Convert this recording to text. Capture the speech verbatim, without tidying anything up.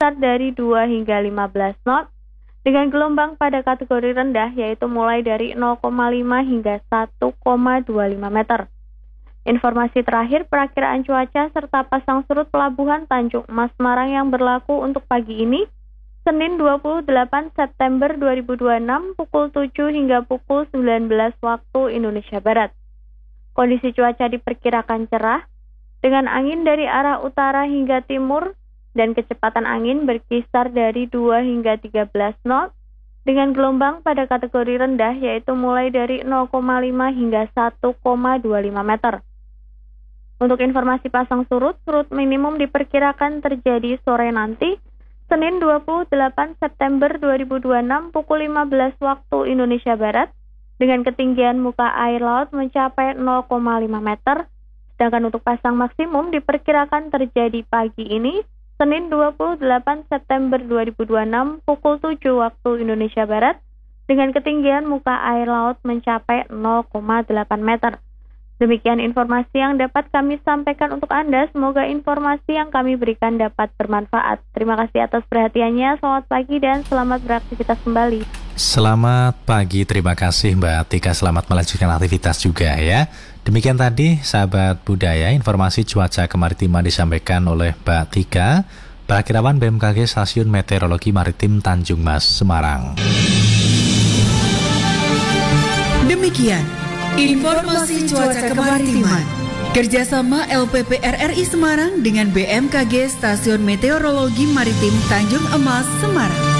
berkisar dari dua hingga lima belas knot, dengan gelombang pada kategori rendah yaitu mulai dari nol koma lima hingga satu koma dua lima meter. Informasi terakhir perakiraan cuaca serta pasang surut pelabuhan Tanjung Emas Semarang yang berlaku untuk pagi ini, Senin dua puluh delapan September dua ribu dua puluh enam pukul tujuh hingga pukul sembilan belas waktu Indonesia Barat. Kondisi cuaca diperkirakan cerah dengan angin dari arah utara hingga timur dan kecepatan angin berkisar dari dua hingga tiga belas knot dengan gelombang pada kategori rendah yaitu mulai dari nol koma lima hingga satu koma dua lima meter. Untuk informasi pasang surut, surut minimum diperkirakan terjadi sore nanti Senin dua puluh delapan September dua ribu dua puluh enam pukul lima belas waktu Indonesia Barat dengan ketinggian muka air laut mencapai nol koma lima meter, sedangkan untuk pasang maksimum diperkirakan terjadi pagi ini Senin dua puluh delapan September dua ribu dua puluh enam pukul tujuh waktu Indonesia Barat dengan ketinggian muka air laut mencapai nol koma delapan meter. Demikian informasi yang dapat kami sampaikan untuk Anda. Semoga informasi yang kami berikan dapat bermanfaat. Terima kasih atas perhatiannya. Selamat pagi dan selamat beraktivitas kembali. Selamat pagi, terima kasih Mbak Tika. Selamat melanjutkan aktivitas juga ya. Demikian tadi sahabat budaya, informasi cuaca kemaritiman disampaikan oleh Mbak Tika, Perakirawan B M K G Stasiun Meteorologi Maritim Tanjung Mas Semarang. Demikian informasi cuaca kemaritiman kerjasama L P P R R I Semarang dengan B M K G Stasiun Meteorologi Maritim Tanjung Emas Semarang.